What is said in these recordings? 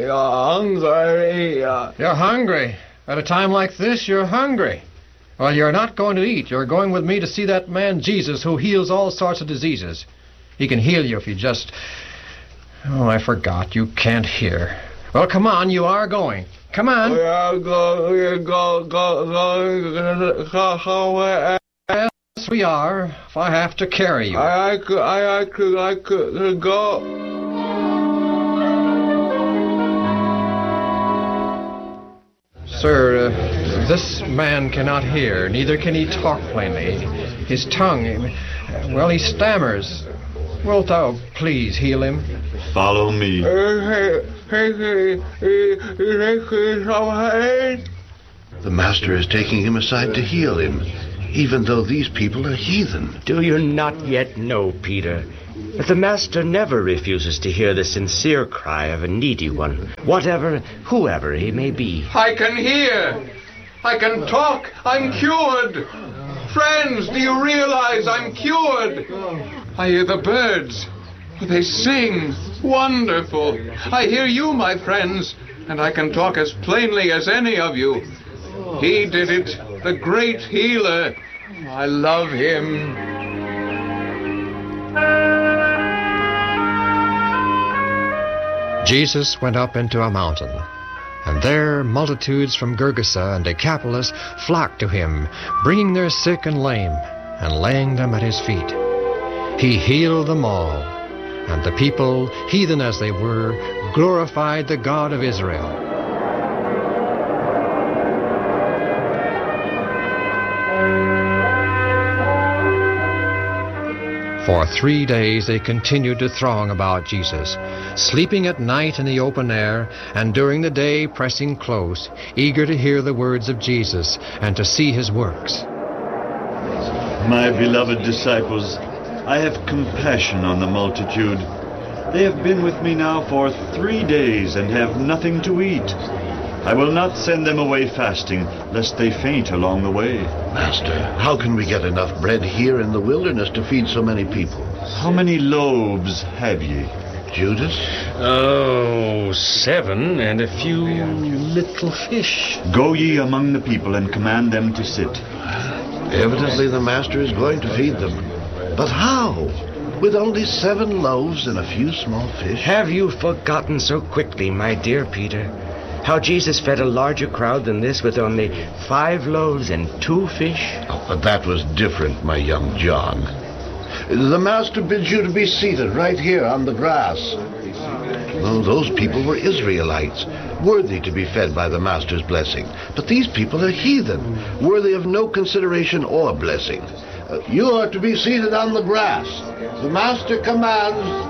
hungry. You're hungry. At a time like this, you're hungry. Well, you're not going to eat. You're going with me to see that man Jesus who heals all sorts of diseases. He can heal you if you just... Oh, I forgot. You can't hear. Well, come on. You are going. Come on. Yes, we are. If I have to carry you. I could go. Sir, this man cannot hear. Neither can he talk plainly. His tongue, well, he stammers. Wilt thou please heal him? Follow me. The master is taking him aside to heal him, even though these people are heathen. Do you not yet know, Peter, that the master never refuses to hear the sincere cry of a needy one, whoever he may be? I can hear. I can talk. I'm cured. Friends, do you realize I'm cured? I hear the birds. They sing. Wonderful. I hear you, my friends, and I can talk as plainly as any of you. He did it, the great healer. I love him. Jesus went up into a mountain, and there multitudes from Gergesa and Decapolis flocked to him, bringing their sick and lame, and laying them at his feet. He healed them all, and the people, heathen as they were, glorified the God of Israel. For 3 days they continued to throng about Jesus, sleeping at night in the open air, and during the day pressing close, eager to hear the words of Jesus and to see his works. My beloved disciples, I have compassion on the multitude. They have been with me now for 3 days and have nothing to eat. I will not send them away fasting, lest they faint along the way. Master, how can we get enough bread here in the wilderness to feed so many people? How many loaves have ye? Judas? Oh, 7 and a few little fish. Go ye among the people and command them to sit. Evidently the master is going to feed them. But how? With only 7 loaves and a few small fish? Have you forgotten so quickly, my dear Peter, how Jesus fed a larger crowd than this with only 5 loaves and 2 fish? Oh, but that was different, my young John. The master bids you to be seated right here on the grass. Well, those people were Israelites, worthy to be fed by the master's blessing. But these people are heathen, worthy of no consideration or blessing. You are to be seated on the grass. The master commands.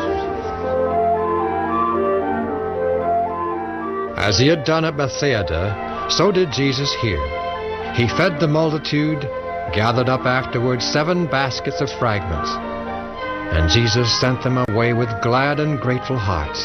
As he had done at Bethsaida, so did Jesus here. He fed the multitude, gathered up afterwards 7 baskets of fragments, and Jesus sent them away with glad and grateful hearts.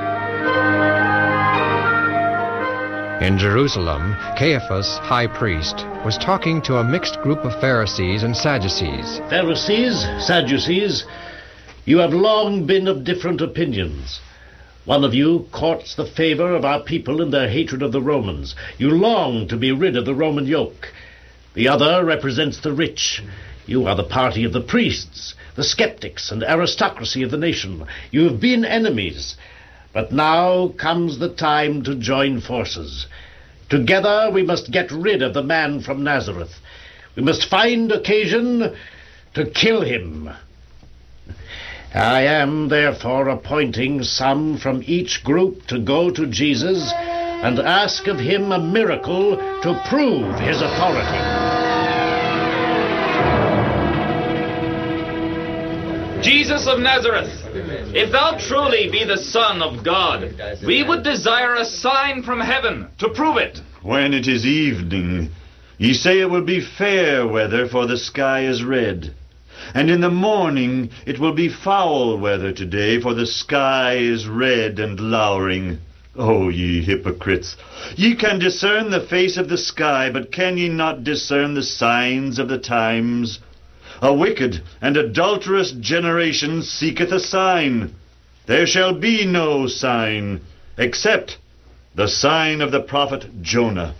In Jerusalem, Caiaphas, high priest, was talking to a mixed group of Pharisees and Sadducees. Pharisees, Sadducees, you have long been of different opinions. One of you courts the favor of our people in their hatred of the Romans. You long to be rid of the Roman yoke. The other represents the rich. You are the party of the priests, the skeptics, and aristocracy of the nation. You have been enemies. But now comes the time to join forces. Together we must get rid of the man from Nazareth. We must find occasion to kill him. I am therefore appointing some from each group to go to Jesus and ask of him a miracle to prove his authority. Jesus of Nazareth, if thou truly be the Son of God, we would desire a sign from heaven to prove it. When it is evening, ye say it will be fair weather, for the sky is red. And in the morning it will be foul weather today, for the sky is red and lowering. O ye hypocrites, ye can discern the face of the sky, but can ye not discern the signs of the times? A wicked and adulterous generation seeketh a sign. There shall be no sign, except the sign of the prophet Jonah.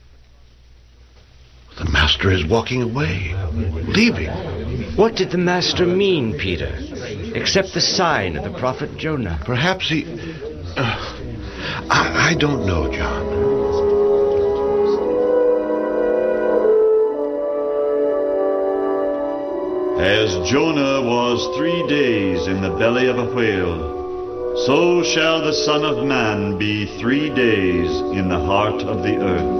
The master is walking away, leaving. What did the master mean, Peter? Except the sign of the prophet Jonah. Perhaps he... I don't know, John. As Jonah was 3 days in the belly of a whale, so shall the Son of Man be 3 days in the heart of the earth.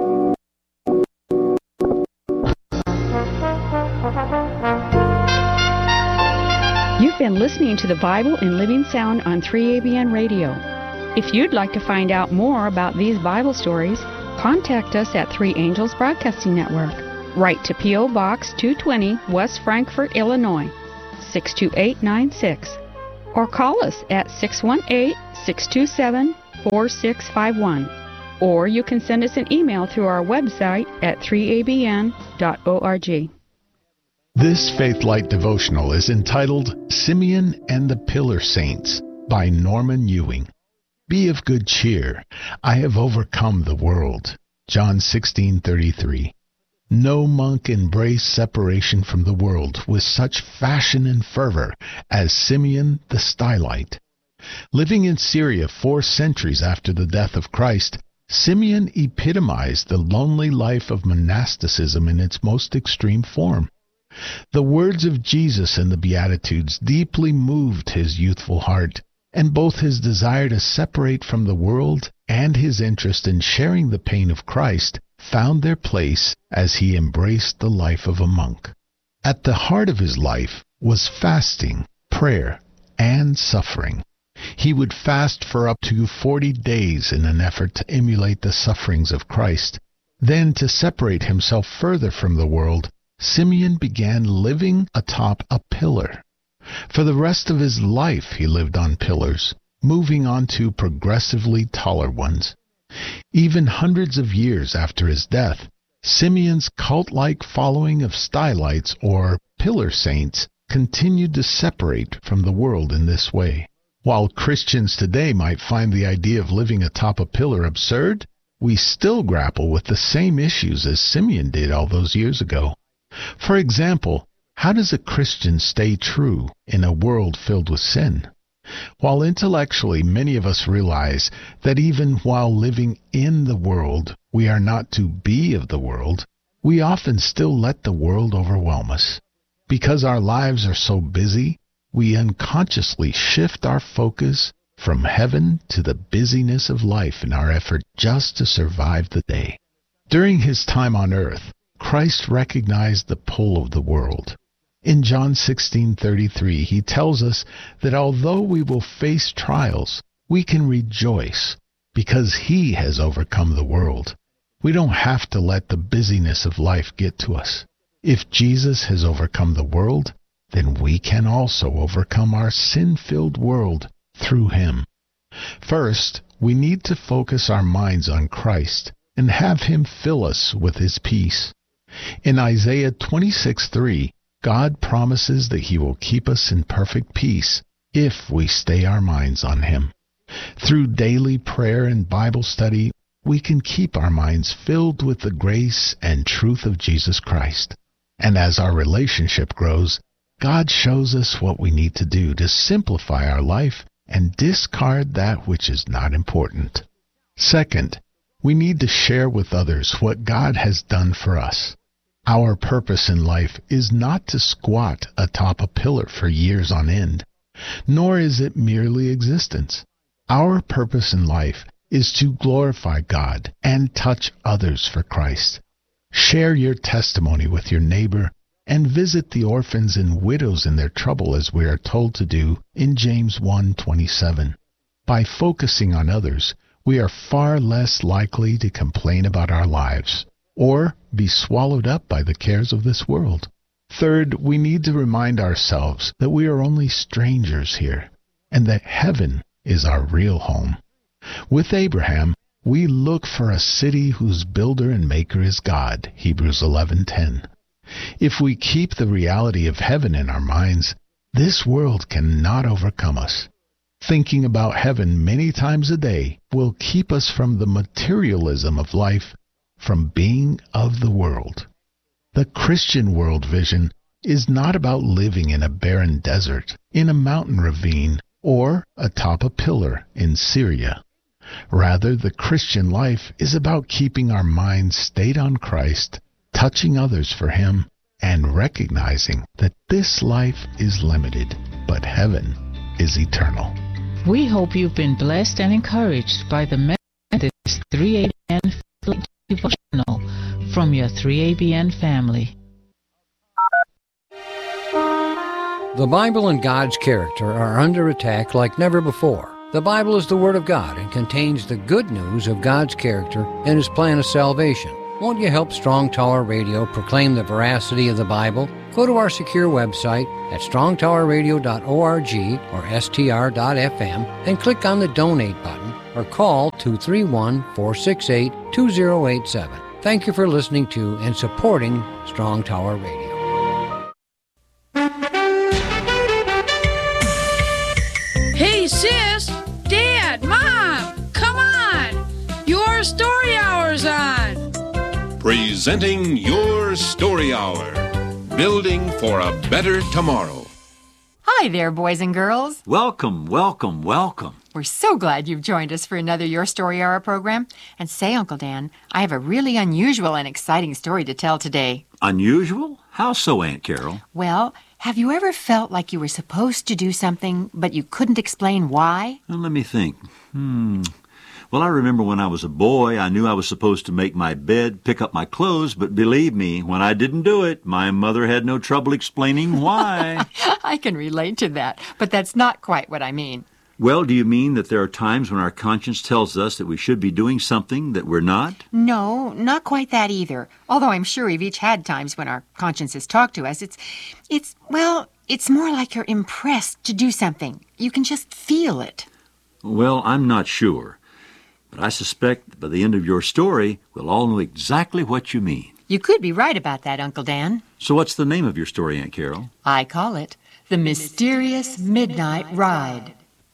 You've been listening to the Bible in Living Sound on 3ABN Radio. If you'd like to find out more about these Bible stories, contact us at Three Angels Broadcasting Network. Write to P.O. Box 220, West Frankfort, Illinois, 62896. Or call us at 618-627-4651. Or you can send us an email through our website at 3abn.org. This Faith Light devotional is entitled Simeon and the Pillar Saints by Norman Ewing. Be of good cheer. I have overcome the world. John 16:33. No monk embraced separation from the world with such fashion and fervor as Simeon the Stylite. Living in Syria 4 centuries after the death of Christ, Simeon epitomized the lonely life of monasticism in its most extreme form. The words of Jesus in the Beatitudes deeply moved his youthful heart, and both his desire to separate from the world and his interest in sharing the pain of Christ found their place as he embraced the life of a monk. At the heart of his life was fasting, prayer, and suffering. He would fast for up to 40 days in an effort to emulate the sufferings of Christ. Then, to separate himself further from the world, Simeon began living atop a pillar. For the rest of his life he lived on pillars, moving on to progressively taller ones. Even hundreds of years after his death, Simeon's cult-like following of stylites or pillar saints continued to separate from the world in this way. While Christians today might find the idea of living atop a pillar absurd, we still grapple with the same issues as Simeon did all those years ago. For example, how does a Christian stay true in a world filled with sin? While intellectually many of us realize that even while living in the world, we are not to be of the world, we often still let the world overwhelm us. Because our lives are so busy, we unconsciously shift our focus from heaven to the busyness of life in our effort just to survive the day. During his time on earth, Christ recognized the pull of the world. In John 16:33, he tells us that although we will face trials, we can rejoice because he has overcome the world. We don't have to let the busyness of life get to us. If Jesus has overcome the world, then we can also overcome our sin-filled world through him. First, we need to focus our minds on Christ and have him fill us with his peace. In Isaiah 26:3, God promises that he will keep us in perfect peace if we stay our minds on him. Through daily prayer and Bible study, we can keep our minds filled with the grace and truth of Jesus Christ. And as our relationship grows, God shows us what we need to do to simplify our life and discard that which is not important. Second, we need to share with others what God has done for us. Our purpose in life is not to squat atop a pillar for years on end, nor is it merely existence. Our purpose in life is to glorify God and touch others for Christ. Share your testimony with your neighbor and visit the orphans and widows in their trouble as we are told to do in James 1:27. By focusing on others, we are far less likely to complain about our lives or be swallowed up by the cares of this world. Third, we need to remind ourselves that we are only strangers here and that heaven is our real home. With Abraham, we look for a city whose builder and maker is God, Hebrews 11:10. If we keep the reality of heaven in our minds, this world cannot overcome us. Thinking about heaven many times a day will keep us from the materialism of life, from being of the world. The Christian world vision is not about living in a barren desert, in a mountain ravine, or atop a pillar in Syria. Rather, the Christian life is about keeping our minds stayed on Christ, touching others for Him, and recognizing that this life is limited, but heaven is eternal. We hope you've been blessed and encouraged by the message of this 3ABN devotional from your 3ABN family. The Bible and God's character are under attack like never before. The Bible is the Word of God and contains the good news of God's character and His plan of salvation. Won't you help Strong Tower Radio proclaim the veracity of the Bible? Go to our secure website at strongtowerradio.org or str.fm and click on the Donate button or call 231-468-2087. Thank you for listening to and supporting Strong Tower Radio. Hey, sis, Dad, Mom, come on. Your story hour's on. Presenting Your Story Hour. Building for a better tomorrow. Hi there, boys and girls. Welcome, welcome, welcome. We're so glad you've joined us for another Your Story Hour program. And say, Uncle Dan, I have a really unusual and exciting story to tell today. Unusual? How so, Aunt Carol? Well, have you ever felt like you were supposed to do something, but you couldn't explain why? Well, let me think. Well, I remember when I was a boy, I knew I was supposed to make my bed, pick up my clothes, but believe me, when I didn't do it, my mother had no trouble explaining why. I can relate to that, but that's not quite what I mean. Well, do you mean that there are times when our conscience tells us that we should be doing something that we're not? No, not quite that either. Although I'm sure we've each had times when our consciences talk to us. It's more like you're impressed to do something. You can just feel it. Well, I'm not sure. But I suspect that by the end of your story, we'll all know exactly what you mean. You could be right about that, Uncle Dan. So what's the name of your story, Aunt Carol? I call it The Mysterious Midnight Ride.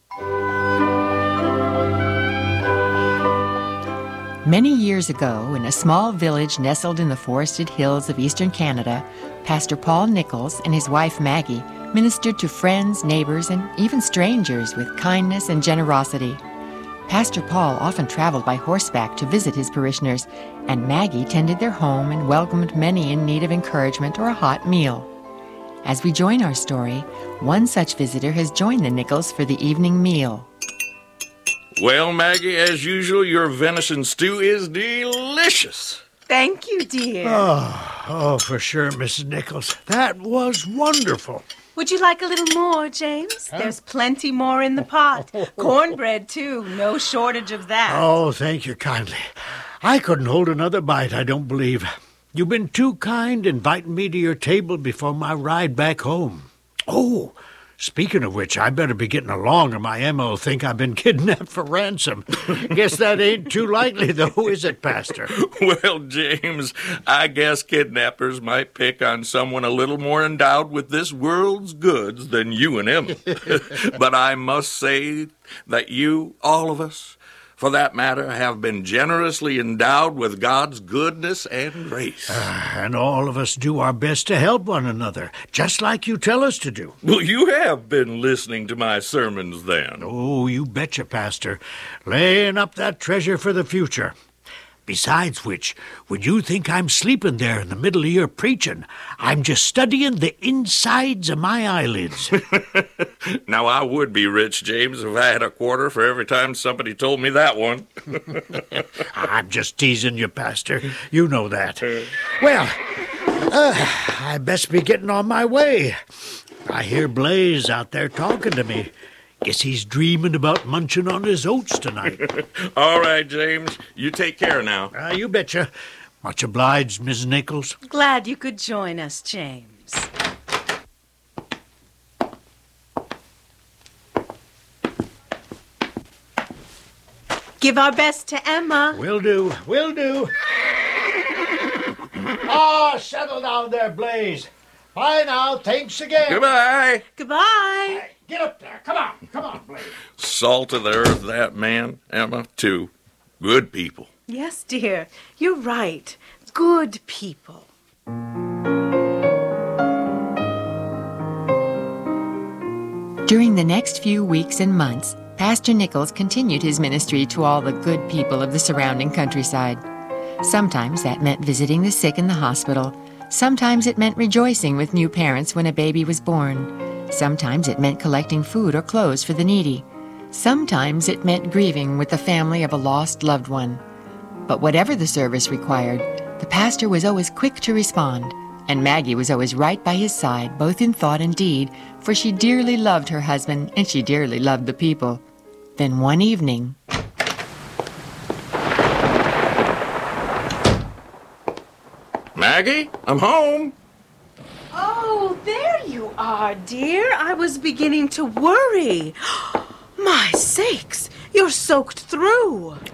Many years ago, in a small village nestled in the forested hills of eastern Canada, Pastor Paul Nichols and his wife Maggie ministered to friends, neighbors, and even strangers with kindness and generosity. Pastor Paul often traveled by horseback to visit his parishioners, and Maggie tended their home and welcomed many in need of encouragement or a hot meal. As we join our story, one such visitor has joined the Nichols for the evening meal. Well, Maggie, as usual, your venison stew is delicious. Thank you, dear. Oh, for sure, Mrs. Nichols. That was wonderful. Would you like a little more, James? Huh? There's plenty more in the pot. Cornbread, too. No shortage of that. Oh, thank you kindly. I couldn't hold another bite, I don't believe. You've been too kind inviting me to your table before my ride back home. Oh, speaking of which, I better be getting along or my Emma will think I've been kidnapped for ransom. Guess that ain't too likely, though, is it, Pastor? Well, James, I guess kidnappers might pick on someone a little more endowed with this world's goods than you and Emma. But I must say that you, all of us, for that matter, have been generously endowed with God's goodness and grace. And all of us do our best to help one another, just like you tell us to do. Well, you have been listening to my sermons, then. Oh, you betcha, Pastor. Laying up that treasure for the future. Besides which, when you think I'm sleeping there in the middle of your preaching, I'm just studying the insides of my eyelids. Now, I would be rich, James, if I had a quarter for every time somebody told me that one. I'm just teasing you, Pastor. You know that. Well, I best be getting on my way. I hear Blaze out there talking to me. Guess he's dreaming about munching on his oats tonight. All right, James. You take care now. You betcha. Much obliged, Miss Nichols. Glad you could join us, James. Give our best to Emma. Will do. Will do. Oh, settle down there, Blaze. Bye now. Thanks again. Goodbye. Goodbye. Get up there. Come on, Blade. Salt of the earth, that man, Emma, too. Good people. Yes, dear. You're right. Good people. During the next few weeks and months, Pastor Nichols continued his ministry to all the good people of the surrounding countryside. Sometimes that meant visiting the sick in the hospital. Sometimes it meant rejoicing with new parents when a baby was born. Sometimes it meant collecting food or clothes for the needy. Sometimes it meant grieving with the family of a lost loved one. But whatever the service required, the pastor was always quick to respond, and Maggie was always right by his side, both in thought and deed, for she dearly loved her husband and she dearly loved the people. Then one evening... Maggie, I'm home. Oh, there you are, dear. I was beginning to worry. My sakes, you're soaked through.